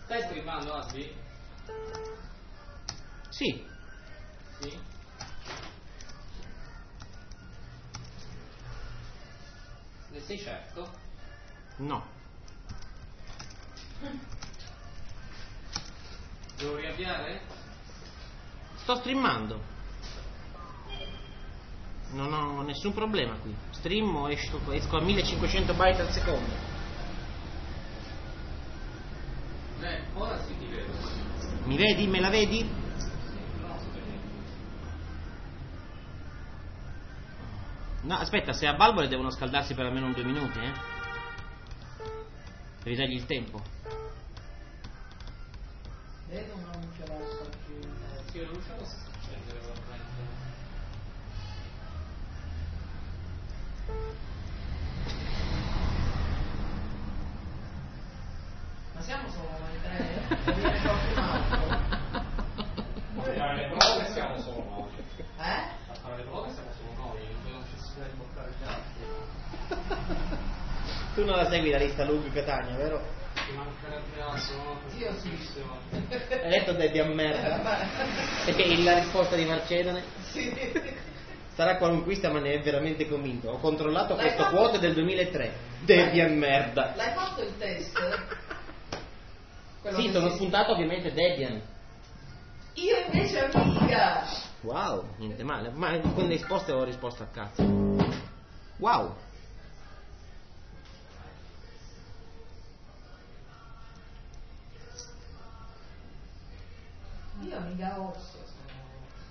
Stai streamando, Asbi? Sì. Sì? Ne sei certo? No. Devo riavviare? Sto streamando. Non ho nessun problema qui. Streamo, esco a 1500 byte al secondo. Ora sì ti vedo. Mi vedi? Me la vedi? No, sto vedendo. No, aspetta, se a valvole devono scaldarsi per almeno 2 minuti, devi dargli il tempo. Vedo una luce rossa più. Sì, non ce la posso accendere veramente. Ma siamo solo noi tre? O viene qualcun altro? Noi a fare le prove siamo solo noi. Eh? A fare le prove siamo solo noi, non c'è necessità di portare gli altri. Tu non la segui la lista Lug Catania, vero? Ci mancherebbe altro, no? Io sì. Hai letto Daddy a merda? E la risposta di Marcedone? Sì. Sarà qualunquista, ma ne è veramente convinto. Ho controllato L'hai questo fatto? quote del 2003. Daddy a merda. L'hai fatto il test? Quello Sì, che sono si- spuntato ovviamente Debian. Io invece amica. Wow, niente male. Ma con le risposte ho risposto a cazzo. Wow. Io amica osso.